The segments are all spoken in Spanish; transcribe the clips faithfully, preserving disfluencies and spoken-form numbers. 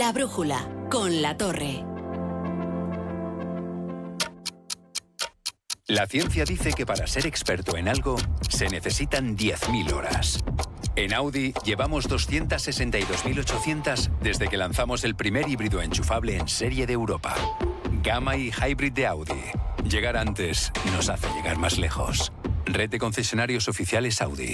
La brújula, con La Torre. La ciencia dice que para ser experto en algo se necesitan diez mil horas. En Audi llevamos doscientas sesenta y dos mil ochocientas desde que lanzamos el primer híbrido enchufable en serie de Europa. Gamma y Hybrid de Audi. Llegar antes nos hace llegar más lejos. Red de concesionarios oficiales Audi.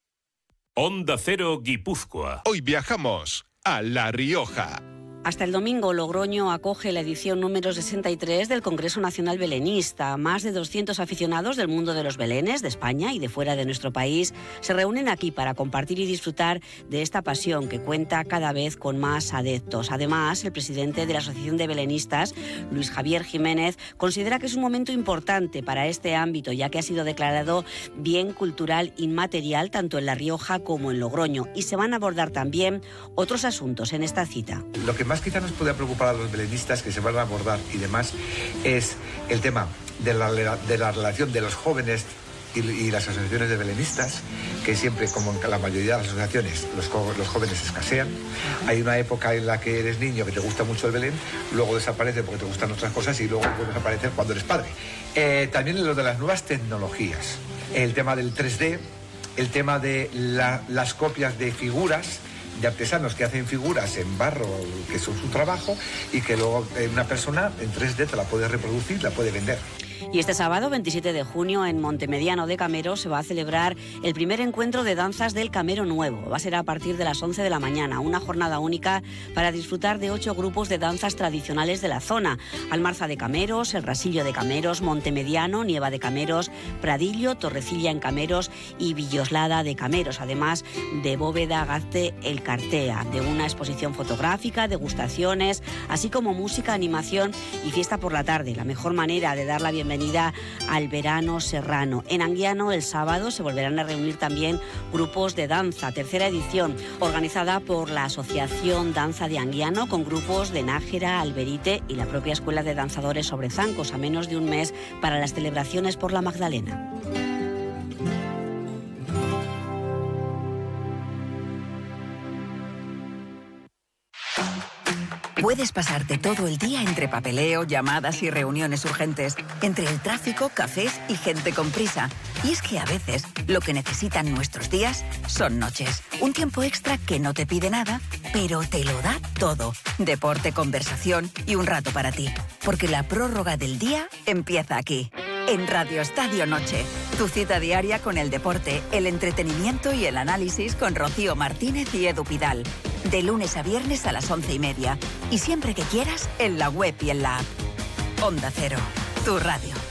Onda Cero Guipúzcoa. Hoy viajamos a La Rioja. Hasta el domingo, Logroño acoge la edición número sesenta y tres del Congreso Nacional Belenista. Más de doscientos aficionados del mundo de los belenes, de España y de fuera de nuestro país, se reúnen aquí para compartir y disfrutar de esta pasión que cuenta cada vez con más adeptos. Además, el presidente de la Asociación de Belenistas, Luis Javier Jiménez, considera que es un momento importante para este ámbito, ya que ha sido declarado bien cultural inmaterial tanto en La Rioja como en Logroño. Y se van a abordar también otros asuntos en esta cita. Lo que más quizá nos puede preocupar a los belenistas, que se van a abordar y demás, es el tema de la, de la relación de los jóvenes y, y las asociaciones de belenistas, que siempre, como en la mayoría de las asociaciones, los, los jóvenes escasean. Hay una época en la que eres niño, que te gusta mucho el Belén, luego desaparece porque te gustan otras cosas y luego vuelves a aparecer cuando eres padre. Eh, también lo de las nuevas tecnologías, el tema del tres D, el tema de la, las copias de figuras, de artesanos que hacen figuras en barro, que son su trabajo, y que luego una persona en tres D te la puede reproducir, la puede vender. Y este sábado, veintisiete de junio, en Montemediano de Camero, se va a celebrar el primer encuentro de danzas del Camero Nuevo. Va a ser a partir de las once de la mañana, una jornada única para disfrutar de ocho grupos de danzas tradicionales de la zona. Almarza de Cameros, El Rasillo de Cameros, Montemediano, Nieva de Cameros, Pradillo, Torrecilla en Cameros y Villoslada de Cameros, además de Bóveda Gazte El Cartea, de una exposición fotográfica, degustaciones, así como música, animación y fiesta por la tarde. La mejor manera de dar la bienvenida Bienvenida al verano serrano. En Anguiano el sábado se volverán a reunir también grupos de danza, tercera edición, organizada por la Asociación Danza de Anguiano, con grupos de Nájera, Alberite y la propia Escuela de Danzadores sobre Zancos, a menos de un mes para las celebraciones por la Magdalena. Puedes pasarte todo el día entre papeleo, llamadas y reuniones urgentes, entre el tráfico, cafés y gente con prisa. Y es que a veces lo que necesitan nuestros días son noches. Un tiempo extra que no te pide nada, pero te lo da todo. Deporte, conversación y un rato para ti. Porque la prórroga del día empieza aquí, en Radio Estadio Noche. Tu cita diaria con el deporte, el entretenimiento y el análisis con Rocío Martínez y Edu Pidal. De lunes a viernes a las once y media. Y siempre que quieras, en la web y en la app. Onda Cero, tu radio.